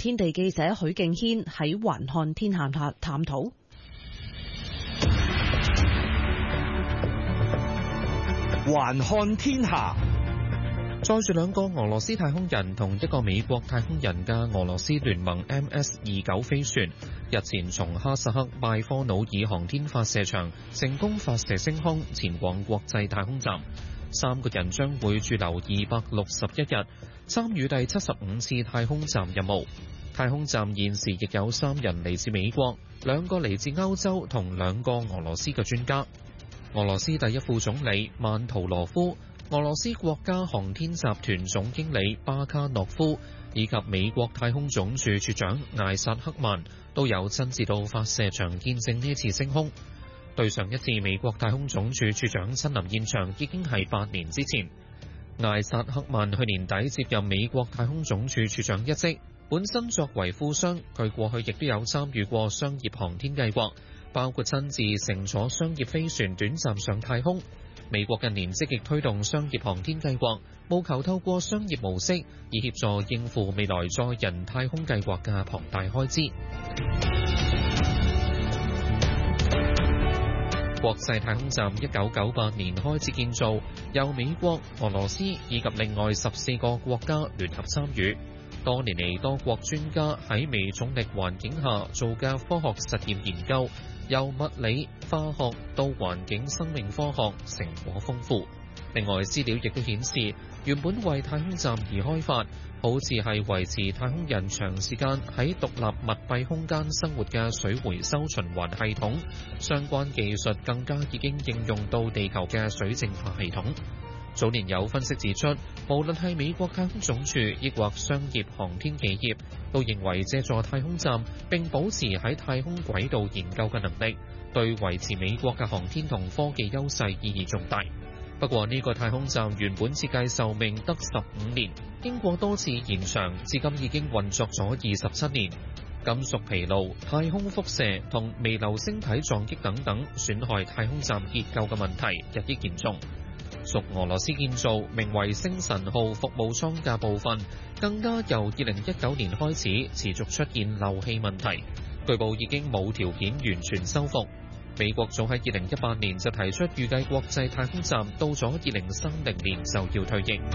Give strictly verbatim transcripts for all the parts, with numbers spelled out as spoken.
天地記者許敬軒喺環看天下探探討。 環看天下， 載住兩個俄羅斯太空人同一個美國太空人嘅俄羅斯聯盟 M S 二九飛船，日前從哈薩克拜科努爾航天發射場成功發射升空，前往國際太空站。三個人將會駐留二百六十一日，參與第七十五次太空站任務。太空站現時亦有三人嚟自美國，兩個嚟自歐洲同兩個俄羅斯嘅專家。俄羅斯第一副總理曼圖羅夫、俄羅斯國家航天集團總經理巴卡諾夫以及美國太空總署署長艾薩克曼都有親自到發射場見證呢次升空。對上一次美國太空總署署長親臨現場已經係八年之前。艾薩克曼去年底接任美國太空總署署長一職，本身作為富商，佢過去亦都有參與過商業航天計劃，包括親自乘坐商業飛船短暫上太空。美國近年積極推動商業航天計劃，務求透過商業模式，以協助應付未來載人太空計劃嘅龐大開支。國際太空站一九九八年開始建造，由美國、俄羅斯以及另外十四個國家聯合參與。多年嚟，多國專家喺微重力環境下做嘅科學實驗研究，由物理、化學到環境生命科學，成果豐富。另外，資料亦都顯示，原本為太空站而開發，好似係維持太空人長時間喺獨立密閉空間生活嘅水回收循環系統，相關技術更加已經應用到地球嘅水淨化系統。早年有分析指出，無論係美國太空總署抑或商業航天企業，都認為借助太空站並保持喺太空軌道研究嘅能力，對維持美國嘅航天同科技優勢意義重大。不過呢個太空站原本設計壽命得十五年，經過多次延長，至今已經運作咗二十七年。金屬疲勞、太空輻射同微流星體撞擊等等損害太空站結構嘅問題日益嚴重。屬俄羅斯建造、名為星神號服務艙嘅部分，更加由二零一九年開始持續出現漏氣問題，據報已經冇條件完全修復。美國早喺二零一八年就提出預計國際太空站到咗二零三零年就要退役。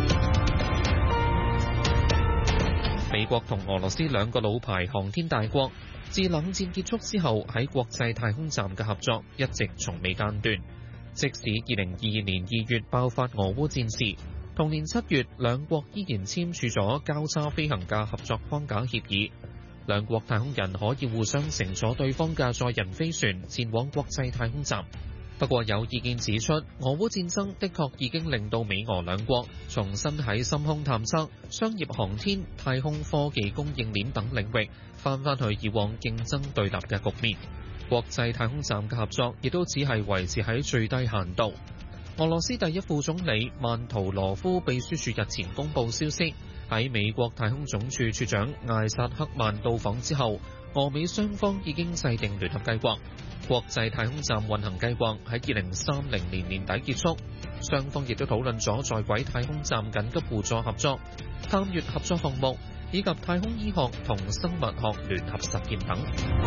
美國同俄羅斯兩個老牌航天大國，自冷戰結束之後喺國際太空站嘅合作一直從未間斷。即使二零二二年二月爆發俄烏戰事，同年七月兩國依然簽署咗交叉飛行嘅合作框架協議，兩國太空人可以互相乘坐對方嘅載人飛船前往國際太空站。不過有意見指出，俄烏戰爭的確已經令到美俄兩國重新喺深空探測、商業航天、太空科技供應鏈等領域翻返去以往競爭對立嘅局面。國際太空站嘅合作亦都只係維持喺最低限度。俄羅斯第一副總理曼圖羅夫秘書處日前公布消息，喺美國太空總署署長艾薩克曼到訪之後，俄美雙方已經制定聯合計劃，國際太空站運行計劃喺二零三零年年底結束。雙方亦都討論咗在軌太空站緊急互助合作、探月合作項目以及太空醫學同生物學聯合實驗等。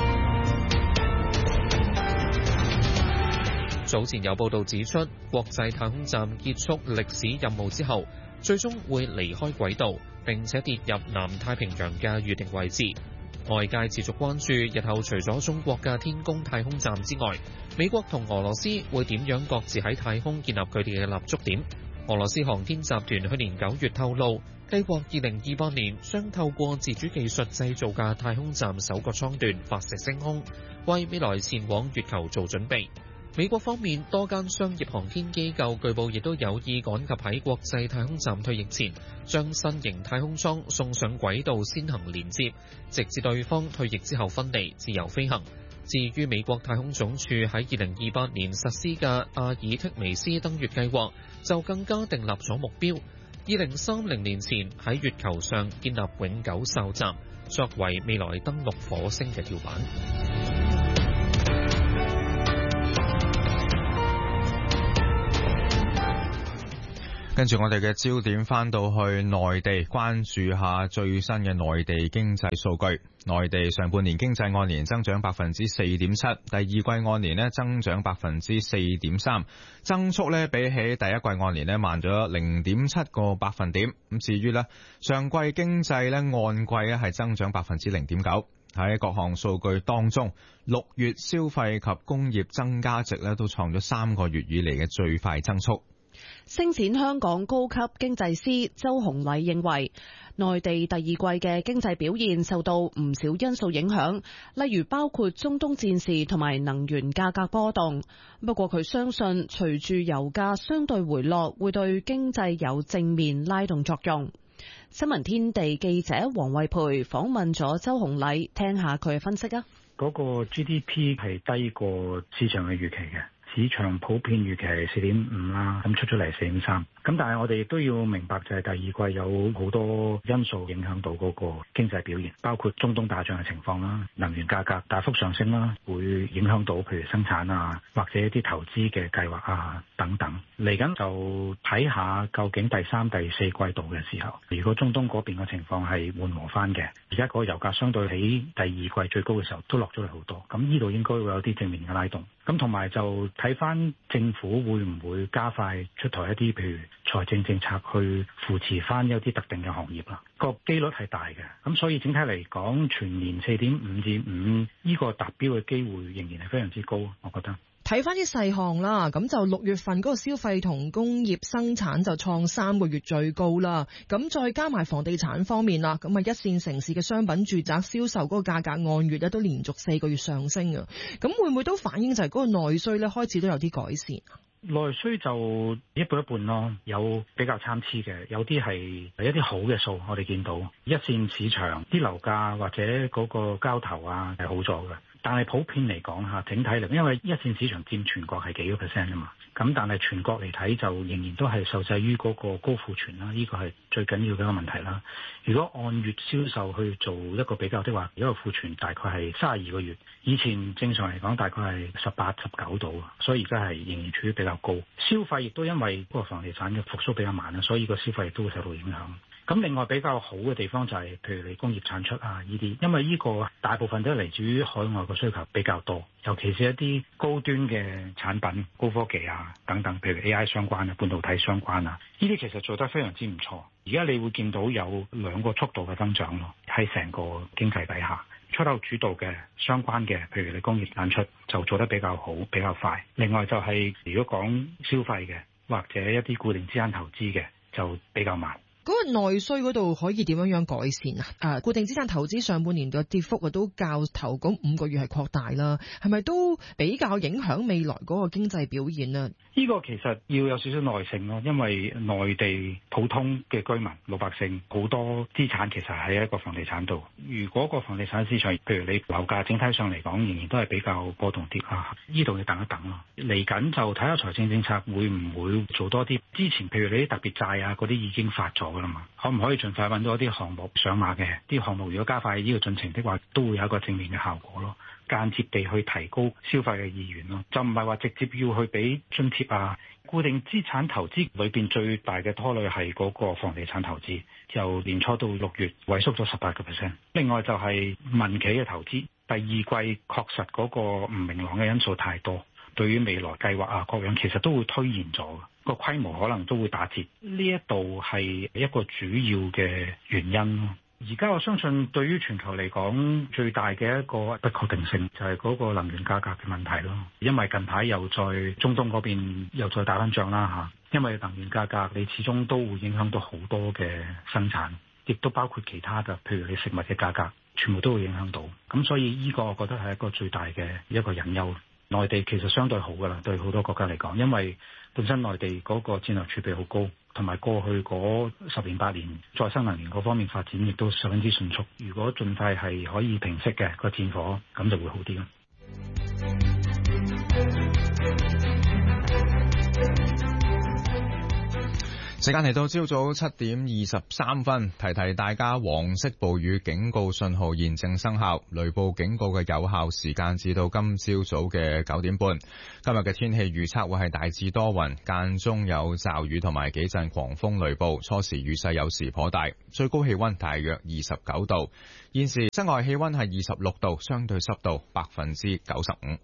早前有報道指出，國際太空站結束歷史任務之後，最終會離開軌道，並且跌入南太平洋嘅預定位置。外界持續關注日後除咗中國嘅天宮太空站之外，美國同俄羅斯會點樣各自喺太空建立佢哋嘅立足點。俄羅斯航天集團去年九月透露，計劃二零二八年將透過自主技術製造嘅太空站首個艙段發射升空，為未來前往月球做準備。美國方面多間商業航天機構據報亦都有意趕及喺國際太空站退役前，將新型太空艙送上軌道先行連接，直至對方退役之後分離自由飛行。至於美國太空總署喺二零二八年實施嘅阿爾忒彌斯登月計劃，就更加訂立咗目標，二零三零年前喺月球上建立永久哨站，作為未來登陸火星嘅跳板。 跟住我哋嘅焦點翻到去內地，關注下最新嘅內地經濟數據。內地上半年經濟按年增長百分之四點七，第二季按年呢增長百分之四點三，增速呢比起第一季按年呢慢咗零點七個百分點。咁至於呢上季經濟呢按季呢係增長百分之零點九。喺各項數據當中，六月消費及工業增加值呢都創咗三個月以嚟嘅最快增速。 星展香港高級經濟師周洪禮認為，內地第二季嘅經濟表現受到唔少因素影響，例如包括中東戰事同埋能源價格波動。不過佢相信，隨住油價相對回落，會對經濟有正面拉動作用。新聞天地記者黃慧培訪問咗周洪禮，聽下佢嘅分析啊。 嗰個 G D P 係低過市場嘅預期嘅。市場普遍預期係四點五啦，咁出咗嚟四點三。咁但係我哋亦都要明白，就係第二季有好多因素影響到嗰個經濟表現，包括中東打仗嘅情況啦，能源價格大幅上升啦，會影響到譬如生產啊，或者一啲投資嘅計劃啊等等。嚟緊就睇下究竟第三、第四季度嘅時候，如果中東嗰邊嘅情況係緩和翻嘅，而家嗰個油價相對喺第二季最高嘅時候都落咗嚟好多，咁呢度應該會有啲正面嘅拉動。咁同埋就睇翻政府會唔會加快出台一啲譬如財政政策去扶持翻一啲特定嘅行業啦，個機率係大嘅。咁所以整體嚟講，全年四點五至五呢個達標嘅機會仍然係非常之高，我覺得。 睇翻啲細項啦，咁就六月份嗰個消費同工業生產就創三個月最高啦。咁再加埋房地產方面啦，咁啊一線城市嘅商品住宅銷售嗰個價格按月咧都連續四個月上升啊。咁會唔會都反映就係嗰個內需咧開始都有啲改善？ 內需就一半一半咯，有比較參差嘅，有啲係一啲好嘅數，我哋見到一線市場啲樓價或者嗰個交投啊係好咗嘅。但係普遍嚟講嚇，整體嚟，因為一線市場佔全國係幾個 percent 啊嘛，咁但係全國嚟睇就仍然都係受制於嗰個高庫存啦，呢個係最緊要嘅一個問題啦。如果按月銷售去做一個比較的話，一個庫存大概係三十二個月，以前正常嚟講大概係十八、十九度，所以而家係仍然處於比較高。消費亦都因為嗰個房地產嘅復甦比較慢啦，所以個消費亦都會受到影響。咁另外比較好嘅地方就係、是，譬如你工業產出啊呢啲，因為呢個大部分都係嚟自於海外嘅需求比較多，尤其是一啲高端嘅產品、高科技啊等等，譬如 A I 相關啊、半導體相關啊，呢啲其實做得非常之唔錯。而家你會見到有兩個速度嘅增長咯，喺成個經濟底下，出口主導嘅相關嘅，譬如你工業產出就做得比較好、比較快。另外就係、是、如果講消費嘅或者一啲固定資產投資嘅就比較慢。 嗰個內需嗰度可以點樣樣改善啊？誒，固定資產投資上半年嘅跌幅啊，都較頭嗰五個月係擴大啦，係咪都比較影響未來嗰個經濟表現啊？ 呢個其實要有少少耐性咯，因為內地普通嘅居民老百姓好多資產其實喺一個房地產度。如果個房地產市場，譬如你樓價整體上嚟講，仍然都係比較波動啲啊，呢度要等一等咯。嚟緊就睇下財政政策會唔會做多啲。之前譬如你啲特別債啊嗰啲已經發咗噶啦嘛，可唔可以盡快揾到一啲項目上馬嘅？啲項目如果加快呢個進程的話，都會有一個正面嘅效果咯。間接地去提高消費嘅意願咯，就唔係話直接要去俾津貼啊。固定資產投資裏邊最大嘅拖累係嗰個房地產投資，由年初到六月萎縮咗十八個 percent。另外就係民企嘅投資，第二季確實嗰個唔明朗嘅因素太多，對於未來計劃啊各樣其實都會推延咗，個規模可能都會打折。呢一度係一個主要嘅原因咯。而家我相信對於全球嚟講，最大嘅一個不確定性就係嗰個能源價格嘅問題咯。因為近排又在中東嗰邊又再打緊仗啦嚇，因為能源價格你始終都會影響到好多嘅生產，亦都包括其他嘅，譬如你食物嘅價格，全部都會影響到。咁所以呢個我覺得係一個最大嘅一個隱憂。內地其實相對好㗎啦，對好多國家嚟講，因為本身內地嗰個戰略儲備好高。同埋過去嗰十年八年再生能源嗰方面發展亦都十分之迅速，如果盡快係可以平息嘅個戰火，咁就會好啲咯。 時間嚟到朝早七點二十三分，提提大家黃色暴雨警告信號現正生效，雷暴警告嘅有效時間至到今朝早嘅九點半。今日嘅天氣預測會係大致多雲，間中有驟雨同埋幾陣狂風雷暴，初時雨勢有時頗大，最高氣溫大約二十九度。現時室外氣溫係二十六度，相對濕度百分之九十五。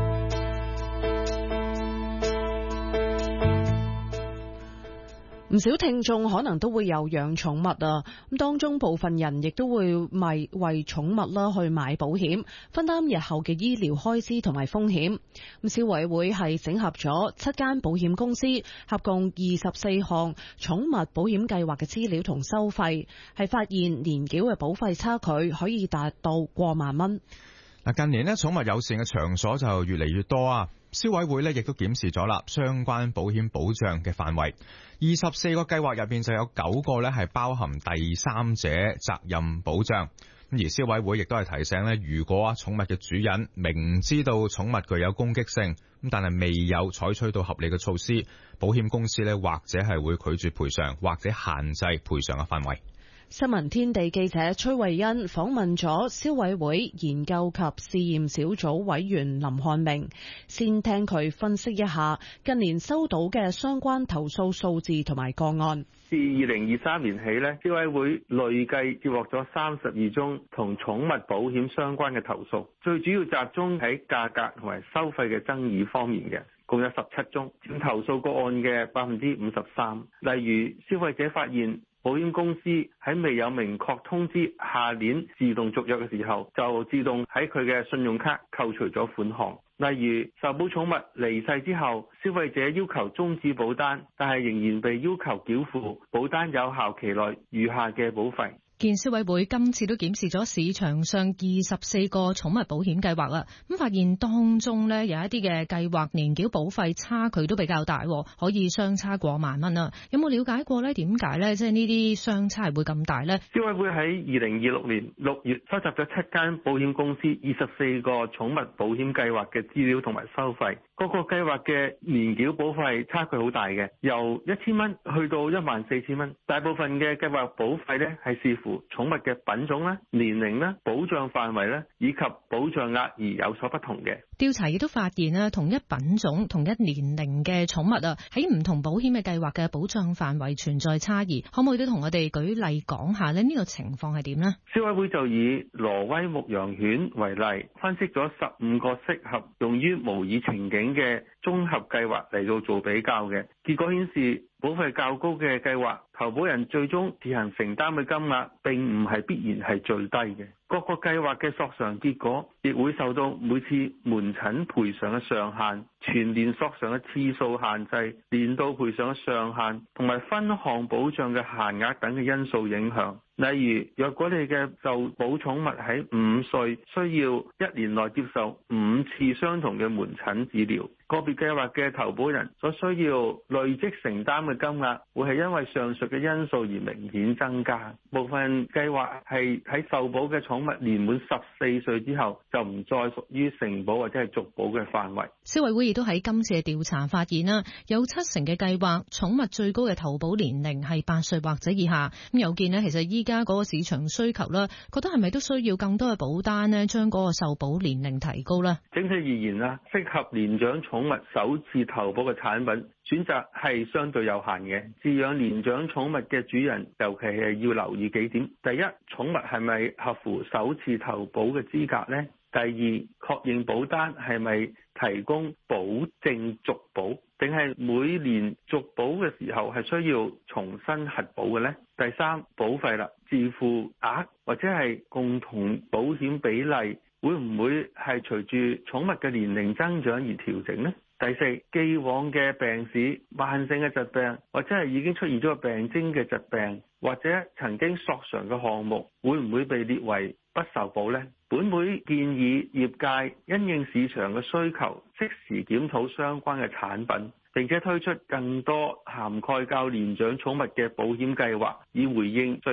唔少聽眾可能都會有養寵物啊，咁當中部分人亦都會為為寵物啦去買保險，分擔日後嘅醫療開支同埋風險。咁消委會係整合咗七間保險公司，合共二十四項寵物保險計劃嘅資料同收費，係發現年繳嘅保費差距可以達到過萬蚊。 嗱，近年咧寵物友善嘅場所就越嚟越多啊。消委會咧亦都檢視咗啦相關保險保障嘅範圍，二十四個計劃入邊就有九個咧係包含第三者責任保障。咁而消委會亦都係提醒咧，如果啊寵物嘅主人明知道寵物具有攻擊性，咁但係未有採取到合理嘅措施，保險公司咧或者係會拒絕賠償或者限制賠償嘅範圍。 新聞天地記者崔慧欣訪問咗消委會研究及試驗小組委員林漢明，先聽佢分析一下近年收到嘅相關投訴數字同埋個案。 自二零二三年起咧，消委會累計接獲咗三十二宗同寵物保險相關嘅投訴，最主要集中喺價格同埋收費嘅爭議方面嘅，共有十七宗，佔投訴個案嘅百分之五十三。例如，消費者發現保險公司喺未有明確通知下年自動續約嘅時候，就自動喺佢嘅信用卡扣除咗款項。例如，受保寵物離世之後，消費者要求終止保單，但係仍然被要求繳付保單有效期內餘下嘅保費。 見消委會今次都檢視咗市場上二十四個寵物保險計劃啦，咁發現當中呢有一啲嘅計劃年繳保費差距都比較大，可以相差過萬蚊啊！有冇了解過呢？點解呢？即係呢啲相差係會咁大呢？ 消委會喺二零二六年六月收集咗七間保險公司二十四個寵物保險計劃嘅資料同埋收費，各個計劃嘅年繳保費差距好大嘅，由一千蚊去到一萬四千蚊。大部分嘅計劃保費呢係視乎寵物嘅品種啦、年齡啦、保障範圍啦，以及保障額而有所不同嘅。 調查亦都發現啊，同一品種、同一年齡嘅寵物啊，喺唔同保險嘅計劃嘅保障範圍存在差異。可唔可以都同我哋舉例講下呢？呢個情況係點呢？ 消委會就以挪威牧羊犬為例，分析咗十五個適合用於模擬情景嘅綜合計劃嚟到做比較嘅，結果顯示保費較高嘅計劃，投保人最終自行承擔嘅金額並唔係必然係最低嘅。各個計劃嘅索償結果亦會受到每次門診賠償嘅上限、全年索償嘅次數限制、年度賠償嘅上限同埋分項保障嘅限額等嘅因素影響。例如，若果你嘅受保寵物喺五歲，需要一年內接受五次相同嘅門診治療，個別計劃嘅投保人所需要累積承擔嘅金額，會係因為上述嘅因素而明顯增加。部分計劃係喺受保嘅寵物年滿十四歲之後，就唔再屬於承保或者係續保嘅範圍。 消委會亦都喺今次嘅調查發現啦，有七成嘅計劃寵物最高嘅投保年齡係八歲或者以下。咁有見呢，其實依家嗰個市場需求啦，覺得係咪都需要更多嘅保單呢？將嗰個受保年齡提高啦。 整體而言啦，適合年長寵物首次投保嘅產品選擇係相對有限嘅。飼養年長寵物嘅主人，尤其係要留意幾點：第一，寵物係咪合乎首次投保嘅資格呢？第二，確認保單係咪提供保證續保，定係每年續保嘅時候係需要重新核保嘅呢？第三，保費啦，自付額或者係共同保險比例，會唔會係隨住寵物嘅年齡增長而調整呢？第四，既往嘅病史、慢性嘅疾病，或者係已經出現咗個病徵嘅疾病，或者曾經索償嘅項目，會唔會被列為不受保呢？本會建議業界因應市場嘅需求，適時檢討相關嘅產品，並且推出更多涵蓋較年長寵物嘅保險計劃，以回應需求。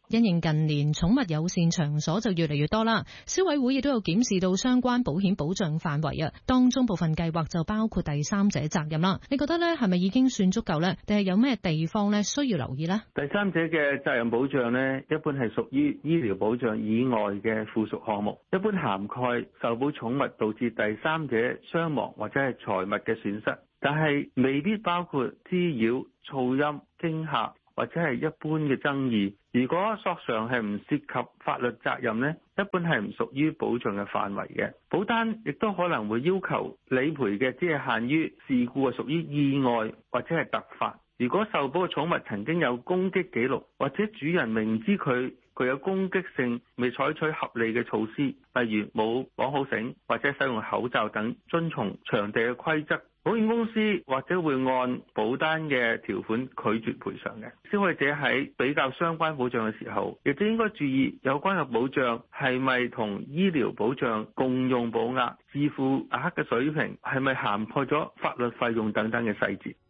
因應近年寵物友善場所就越嚟越多啦，消委會亦都有檢視到相關保險保障範圍啊，當中部分計劃就包括第三者責任啦。你覺得呢係咪已經算足夠呢？定係有咩地方呢需要留意呢？ 第三者嘅責任保障呢，一般係屬於醫療保障以外嘅附屬項目，一般涵蓋受保寵物導致第三者傷亡或者係財物嘅損失，但係未必包括滋擾、噪音、驚嚇或者係一般嘅爭議。如果索償係唔涉及法律責任呢，一般係唔屬於保障嘅範圍嘅。保單亦都可能會要求理賠嘅只係限於事故係屬於意外或者係突發。如果受保嘅寵物曾經有攻擊記錄，或者主人明知佢具有攻擊性，未採取合理嘅措施，例如冇綁好繩或者使用口罩等，遵從場地嘅規則，保險公司或者會按保單嘅條款拒絕賠償嘅。消費者喺比較相關保障嘅時候，亦都應該注意有關嘅保障係咪同醫療保障共用保額、自付額嘅水平係咪涵蓋咗法律費用等等嘅細節。